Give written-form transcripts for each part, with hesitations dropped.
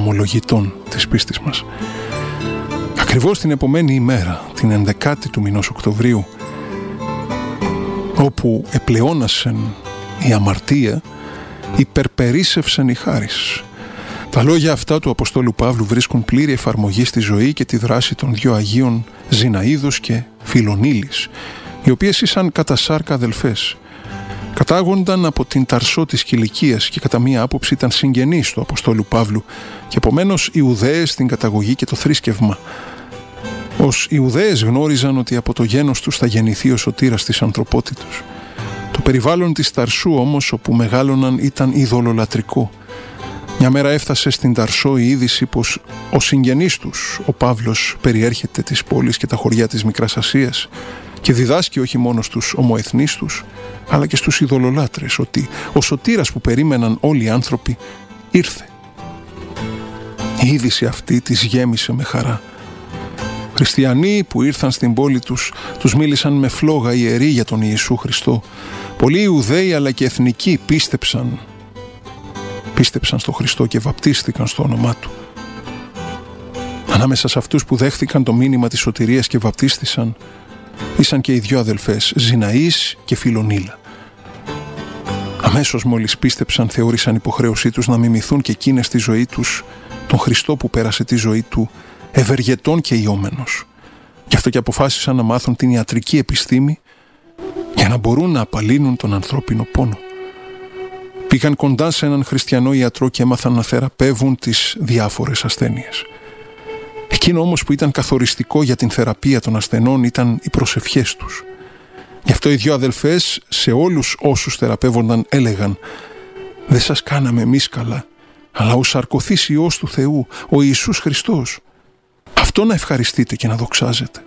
ομολογητών της πίστης μας. Ακριβώς την επομένη ημέρα, την 11η του μηνός Οκτωβρίου, όπου επλεώνασεν η αμαρτία, υπερπερίσσευσεν η χάρις. Τα λόγια αυτά του Αποστόλου Παύλου βρίσκουν πλήρη εφαρμογή στη ζωή και τη δράση των δύο Αγίων Ζηναΐδος και Φιλονίλης, οι οποίες ήσαν κατά σάρκα αδελφές. Κατάγονταν από την Ταρσό της Κιλικίας και κατά μία άποψη ήταν συγγενείς του Αποστόλου Παύλου και επομένως Ιουδαίες στην καταγωγή και το θρήσκευμα. Ως Ιουδαίες γνώριζαν ότι από το γένος τους θα γεννηθεί ο σωτήρας της ανθρωπότητος. Το περιβάλλον της Ταρσού όμως όπου μεγάλωναν ήταν ειδωλολατρικό. Μια μέρα έφτασε στην Ταρσό η είδηση πως ο συγγενής τους, ο Παύλος, περιέρχεται τις πόλεις και τα χωριά της Μικράς Ασίας και διδάσκει όχι μόνο στους ομοεθνείς τους, αλλά και στους ειδωλολάτρες ότι ο σωτήρας που περίμεναν όλοι οι άνθρωποι ήρθε. Η είδηση αυτή τις γέμισε με χαρά. Χριστιανοί που ήρθαν στην πόλη τους μίλησαν με φλόγα ιερή για τον Ιησού Χριστό. Πολλοί Ιουδαίοι αλλά και εθνικοί πίστεψαν στο Χριστό και βαπτίστηκαν στο όνομά Του. Ανάμεσα σε αυτούς που δέχθηκαν το μήνυμα της σωτηρίας και βαπτίστησαν ήσαν και οι δυο αδελφές, Ζηναής και Φιλονίλα. Αμέσως μόλις πίστεψαν θεώρησαν υποχρέωσή τους να μιμηθούν και εκείνες στη ζωή τους τον Χριστό που πέρασε τη ζωή Του ευεργετών και ιώμενος. Γι' αυτό και αποφάσισαν να μάθουν την ιατρική επιστήμη για να μπορούν να απαλύνουν τον ανθρώπινο πόνο. Πήγαν κοντά σε έναν χριστιανό ιατρό και έμαθαν να θεραπεύουν τις διάφορες ασθένειες. Εκείνο όμως που ήταν καθοριστικό για την θεραπεία των ασθενών ήταν οι προσευχές τους. Γι' αυτό οι δυο αδελφές σε όλους όσους θεραπεύονταν έλεγαν «Δεν σας κάναμε εμείς καλά, αλλά ο σαρκωθής Υιός του Θεού, ο Ιησούς Χριστός. Αυτό να ευχαριστείτε και να δοξάζετε».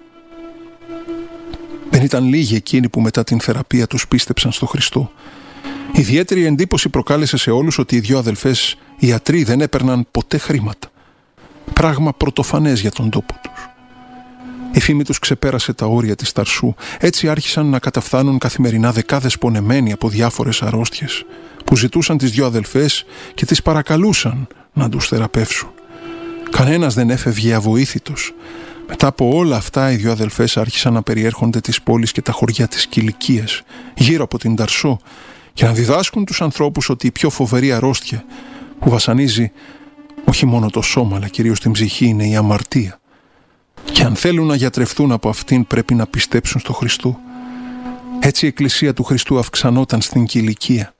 Δεν ήταν λίγοι εκείνοι που μετά την θεραπεία τους πίστεψαν στο Χριστό. Ιδιαίτερη εντύπωση προκάλεσε σε όλους ότι οι δυο αδελφές ιατροί δεν έπαιρναν ποτέ χρήματα. Πράγμα πρωτοφανές για τον τόπο τους. Η φήμη τους ξεπέρασε τα όρια της Ταρσού. Έτσι άρχισαν να καταφθάνουν καθημερινά δεκάδες πονεμένοι από διάφορες αρρώστιες που ζητούσαν τις δυο αδελφές και τις παρακαλούσαν να τους θεραπεύσουν. Κανένας δεν έφευγε αβοήθητος. Μετά από όλα αυτά οι δυο αδελφές άρχισαν να περιέρχονται τις πόλεις και τα χωριά της Κιλικίας γύρω από την Ταρσό και να διδάσκουν τους ανθρώπους ότι η πιο φοβερή αρρώστια που βασανίζει όχι μόνο το σώμα αλλά κυρίως την ψυχή είναι η αμαρτία. Και αν θέλουν να γιατρευτούν από αυτήν πρέπει να πιστέψουν στο Χριστό. Έτσι η Εκκλησία του Χριστού αυξανόταν στην Κιλικία.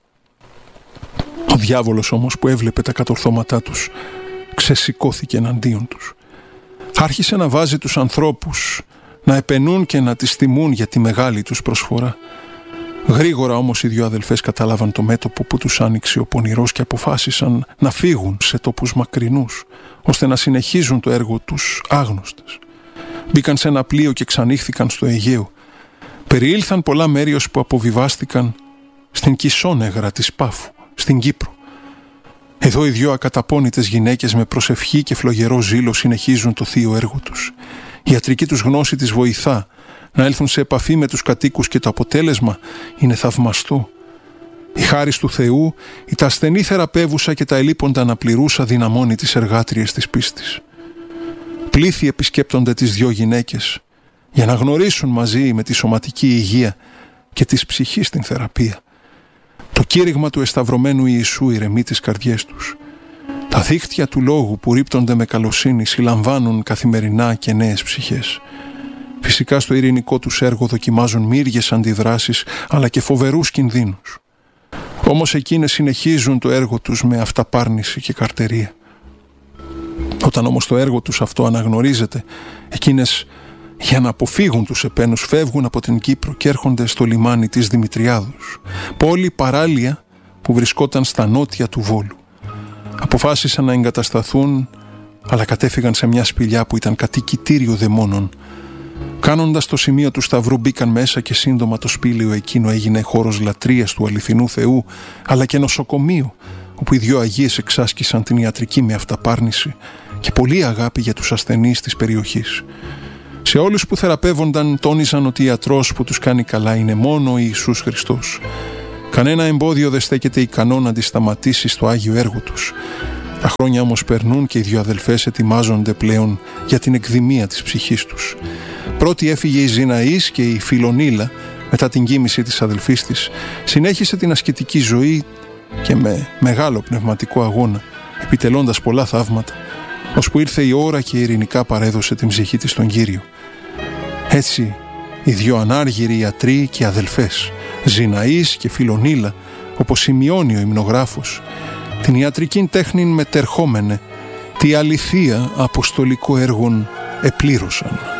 Ο διάβολος όμως που έβλεπε τα κατορθώματά τους ξεσηκώθηκε εναντίον τους. Άρχισε να βάζει τους ανθρώπους να επενούν και να τις τιμούν για τη μεγάλη τους προσφορά. Γρήγορα όμως οι δυο αδελφές κατάλαβαν το μέτωπο που τους άνοιξε ο πονηρός και αποφάσισαν να φύγουν σε τόπους μακρινούς, ώστε να συνεχίζουν το έργο τους άγνωστες. Μπήκαν σε ένα πλοίο και ξανήχθηκαν στο Αιγαίο. Περιήλθαν πολλά μέρη ώσπου αποβιβάστηκαν στην Κισόνεγρα της Πάφου, στην Κύπρο. Εδώ οι δυο ακαταπώνητες γυναίκες με προσευχή και φλογερό ζήλο συνεχίζουν το θείο έργο τους. Η ιατρική τους γνώση τις βοηθά να έλθουν σε επαφή με τους κατοίκους και το αποτέλεσμα είναι θαυμαστό. Η χάρις του Θεού, η τα ασθενή θεραπεύουσα και τα ελείποντα αναπληρούσα δυναμώνει τις εργάτριες της πίστης. Πλήθη επισκέπτονται τις δυο γυναίκες για να γνωρίσουν μαζί με τη σωματική υγεία και της ψυχής την θεραπεία. Το κήρυγμα του εσταυρωμένου Ιησού ηρεμεί τις καρδιές τους. Τα δίχτυα του λόγου που ρίπτονται με καλοσύνη συλλαμβάνουν καθημερινά και νέες ψυχές. Φυσικά στο ειρηνικό τους έργο δοκιμάζουν μύριες αντιδράσεις αλλά και φοβερούς κινδύνους. Όμως εκείνες συνεχίζουν το έργο τους με αυταπάρνηση και καρτερία. Όταν όμως το έργο τους αυτό αναγνωρίζεται, εκείνες για να αποφύγουν τους επένους φεύγουν από την Κύπρο και έρχονται στο λιμάνι της Δημητριάδους, πόλη παράλια που βρισκόταν στα νότια του Βόλου. Αποφάσισαν να εγκατασταθούν, αλλά κατέφυγαν σε μια σπηλιά που ήταν κατοικητήριο δαιμόνων. Κάνοντας το σημείο του Σταυρού μπήκαν μέσα και σύντομα το σπήλαιο εκείνο έγινε χώρος λατρείας του αληθινού Θεού, αλλά και νοσοκομείο, όπου οι δυο Αγίες εξάσκησαν την ιατρική με αυταπάρνηση και πολλή αγάπη για τους ασθενείς της περιοχής. Σε όλους που θεραπεύονταν τόνιζαν ότι ο ιατρός που τους κάνει καλά είναι μόνο ο Ιησούς Χριστός. Κανένα εμπόδιο δεν στέκεται ικανό να αντισταματήσει στο Άγιο έργο τους. Τα χρόνια όμως περνούν και οι δύο αδελφές ετοιμάζονται πλέον για την εκδημία της ψυχής τους. Πρώτη έφυγε η Ζηναής και η Φιλονίλα, μετά την κοίμηση της αδελφής της, συνέχισε την ασκητική ζωή και με μεγάλο πνευματικό αγώνα, επιτελώντας πολλά θαύματα, ώσπου ήρθε η ώρα και ειρηνικά παρέδωσε την ψυχή της στον Κύριο. Έτσι, οι δύο ανάργυροι ιατροί και αδελφές, Ζηναής και Φιλονίλα, όπως σημειώνει ο υμνογράφος, την ιατρικήν τέχνην μετερχόμενε, τη αληθεία αποστολικό έργον επλήρωσαν.